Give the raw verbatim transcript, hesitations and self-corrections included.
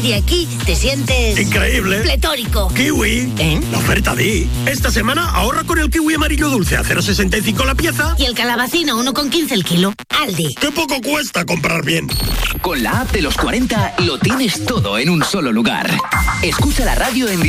Y aquí te sientes... ¡increíble! ¡Pletórico! ¡Kiwi! ¿Eh? La oferta Di. Esta semana ahorra con el kiwi amarillo dulce a cero coma sesenta y cinco la pieza. Y el calabacino uno con quince el kilo. Aldi. ¡Qué poco cuesta comprar bien! Con la app de los cuarenta lo tienes todo en un solo lugar. Escucha la radio en